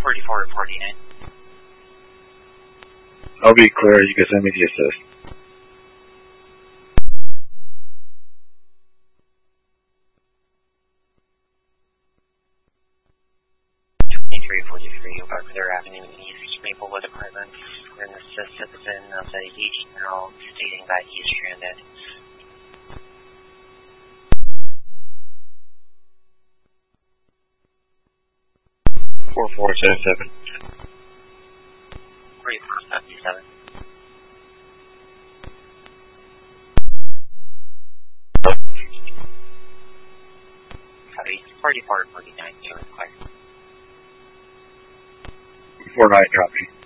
44 to 49. I'll be clear. You can send me the assist. 4343, Barker Avenue East, Maplewood Apartments. We're going to assist citizen of the H General stating that he is stranded. Four 477. 4477. Copy. 4449, you are clear. 49, copy.